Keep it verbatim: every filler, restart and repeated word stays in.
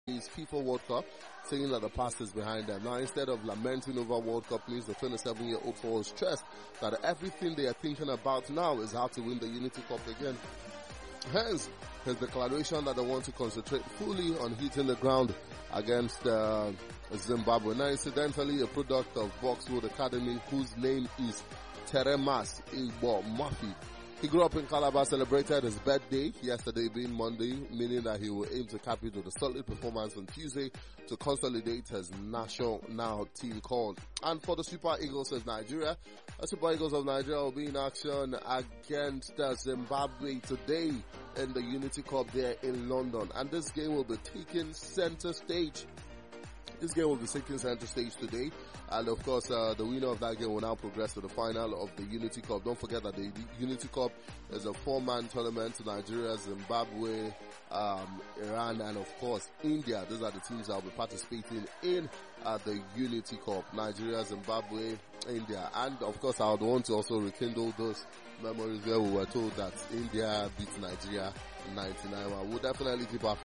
His FIFA World Cup, saying that the past is behind them. Now, instead of lamenting over World Cup news, the twenty-seven-year-old forward stressed that everything they are thinking about now is how to win the Unity Cup again. Hence, his declaration that they want to concentrate fully on hitting the ground against uh, Zimbabwe. Now, incidentally, a product of Boxwood Academy, whose name is Teremas Igbo Murphy. He grew up in Calabar, celebrated his birthday yesterday being Monday, meaning that he will aim to cap it with a solid performance on Tuesday to consolidate his national now team called. And for the Super Eagles of Nigeria, the Super Eagles of Nigeria will be in action against uh, Zimbabwe today in the Unity Cup there in London. And this game will be taking center stage. This game will be taking center stage today, and of course, uh, the winner of that game will now progress to the final of the Unity Cup. Don't forget that the Unity Cup is a four-man tournament to Nigeria, Zimbabwe, um, Iran, and of course, India. These are the teams that will be participating in uh, the Unity Cup. Nigeria, Zimbabwe, India, and of course, I would want to also rekindle those memories where we were told that India beat Nigeria in ninety-nine. We'll definitely keep our